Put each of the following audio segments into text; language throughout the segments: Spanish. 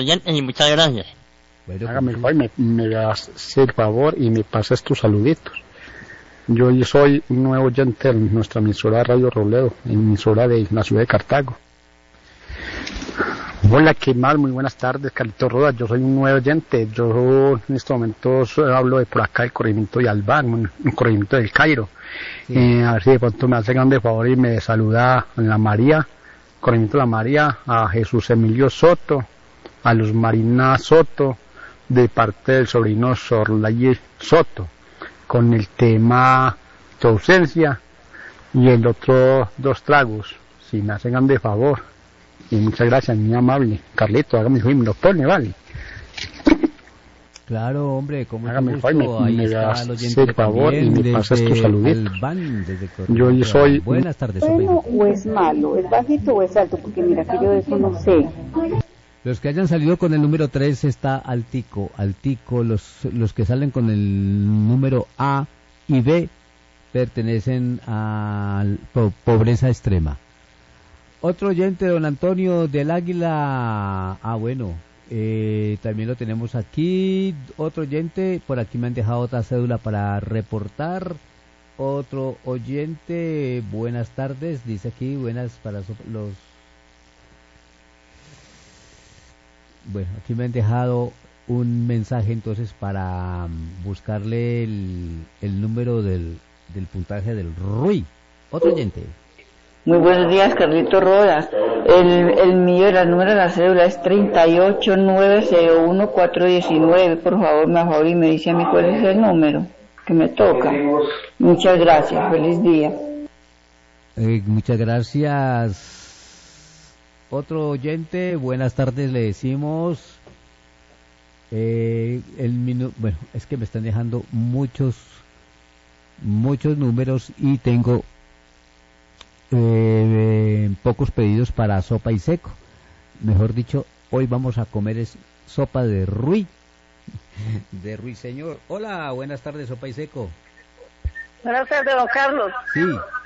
Y muchas gracias. Bueno, hágame me hace el favor y me pasas tus saluditos. Yo soy un nuevo oyente de nuestra emisora Radio Robledo, emisora de la ciudad de Cartago. Hola, ¿qué más? Muy buenas tardes, Carlito Rodas. Yo soy un nuevo oyente. Yo en estos momentos hablo de por acá el corregimiento de Albán, un corregimiento del Cairo. Sí. A ver si de pronto me hace grande favor y me saluda a la María, corregimiento de la María, a Jesús Emilio Soto, a Luz Marina Soto, de parte del sobrino Sorlay Soto, con el tema Tu ausencia y el otro Dos tragos, si me hacen grande favor. Y muchas gracias, muy amable. Carlito, hágame el favor y me lo pone, vale. Claro, hombre, como hágame el favor y me das el favor y me pasas tus saluditos. Yo soy... Buenas tardes. ¿Bueno o es malo? ¿Es bajito o es alto? Porque mira que yo de eso no sé. Los que hayan salido con el número 3 está altico. Los que salen con el número A y B pertenecen a pobreza extrema. Otro oyente, don Antonio del Águila. Bueno, también lo tenemos aquí. Otro oyente, por aquí me han dejado otra cédula para reportar. Otro oyente, buenas tardes, dice aquí, buenas para los... Bueno, aquí me han dejado un mensaje entonces para buscarle el número del puntaje del RUI. Otro oyente. Muy buenos días, Carlito Rodas. El mío, el número de la cédula es 38901-419. Por favor, y me dice a mí cuál es el número que me toca. Muchas gracias. Feliz día. Muchas gracias. Otro oyente, buenas tardes, le decimos. Bueno, es que me están dejando muchos números y tengo pocos pedidos para sopa y seco. Mejor dicho, hoy vamos a comer sopa de Ruy. De Ruiseñor. Hola, buenas tardes, sopa y seco. Buenas tardes, don Carlos. Sí.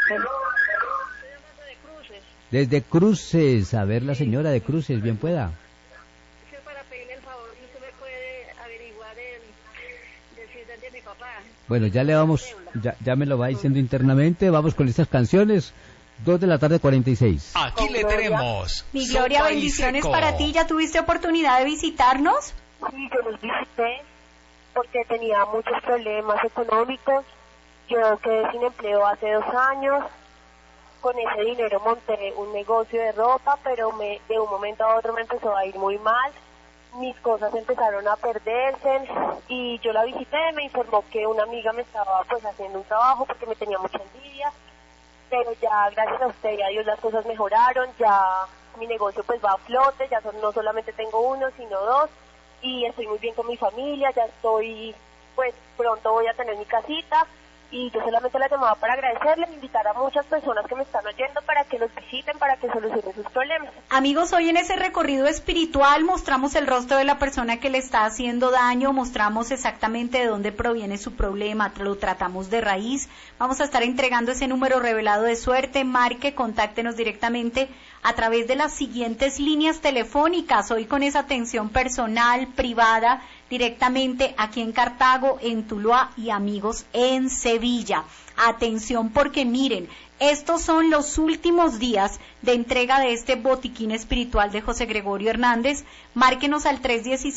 Desde Cruces, a ver la señora de Cruces, bien pueda. Es para pedirle el favor, si usted me puede averiguar el ciudad de mi papá. Bueno, ya le vamos, ya me lo va diciendo internamente, vamos con estas canciones. 2:46 p.m. Aquí le tenemos. Mi Gloria, bendiciones para ti. ¿Ya tuviste oportunidad de visitarnos? Sí, yo los visité porque tenía muchos problemas económicos. Yo quedé sin empleo hace 2 años. Con ese dinero monté un negocio de ropa, pero de un momento a otro me empezó a ir muy mal. Mis cosas empezaron a perderse y yo la visité, me informó que una amiga me estaba pues haciendo un trabajo porque me tenía mucha envidia, pero ya gracias a usted y a Dios las cosas mejoraron, ya mi negocio pues va a flote, ya no solamente tengo uno sino 2 y estoy muy bien con mi familia, ya estoy pues pronto voy a tener mi casita. Y yo solamente la llamaba para agradecerle, invitar a muchas personas que me están oyendo para que los visiten, para que solucionen sus problemas. Amigos, hoy en ese recorrido espiritual mostramos el rostro de la persona que le está haciendo daño, mostramos exactamente de dónde proviene su problema, lo tratamos de raíz. Vamos a estar entregando ese número revelado de suerte. Marque, contáctenos directamente a través de las siguientes líneas telefónicas, hoy con esa atención personal, privada, directamente aquí en Cartago, en Tuluá y amigos en Sevilla. Atención porque miren, estos son los últimos días de entrega de este botiquín espiritual de José Gregorio Hernández. Márquenos al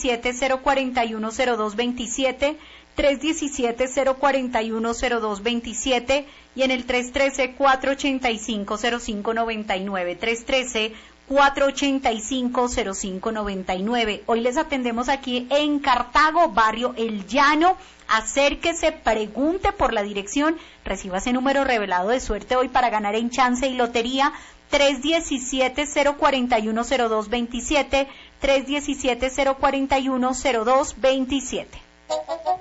317-041-0227, 317-041-0227 y en el 313-485-0599, 313-485-0599. Hoy les atendemos aquí en Cartago, barrio El Llano. Acérquese, pregunte por la dirección, reciba ese número revelado de suerte hoy para ganar en chance y lotería. 317-041-0227, 317-041-0227.